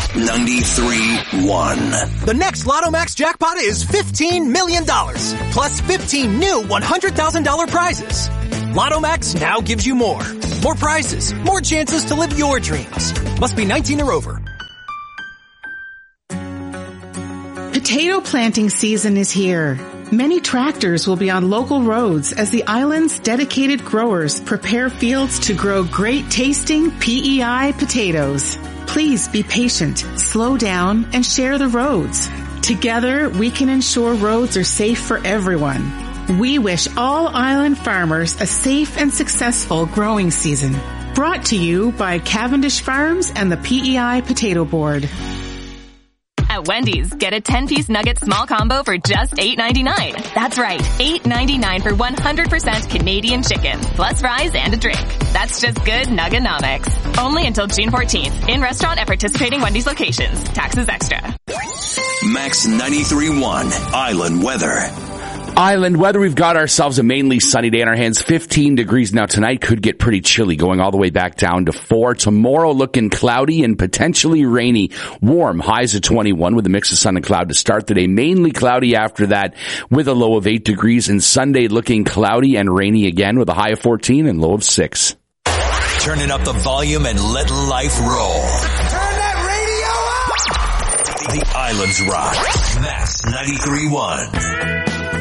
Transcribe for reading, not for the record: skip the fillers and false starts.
93.1. The next Lotto Max jackpot is $15 million, plus 15 new $100,000 prizes. Lotto Max now gives you more. More prizes, more chances to live your dreams. Must be 19 or over. Potato planting season is here. Many tractors will be on local roads as the island's dedicated growers prepare fields to grow great tasting PEI potatoes. Please be patient, slow down, and share the roads. Together, we can ensure roads are safe for everyone. We wish all island farmers a safe and successful growing season. Brought to you by Cavendish Farms and the PEI Potato Board. At Wendy's, get a 10-piece nugget small combo for just $8.99. That's right, $8.99 for 100% Canadian chicken, plus fries and a drink. That's just good Nuggonomics. Only until June 14th. In restaurant at participating Wendy's locations. Taxes extra. Max 93.1 Island Weather. Island weather, we've got ourselves a mainly sunny day on our hands. 15 degrees now. Tonight could get pretty chilly, going all the way back down to 4. Tomorrow looking cloudy and potentially rainy. Warm, highs of 21 with a mix of sun and cloud to start the day. Mainly cloudy after that with a low of 8 degrees. And Sunday looking cloudy and rainy again with a high of 14 and low of 6. Turning up the volume and let life roll. Turn that radio up! The Islands Rock. Max 93.1.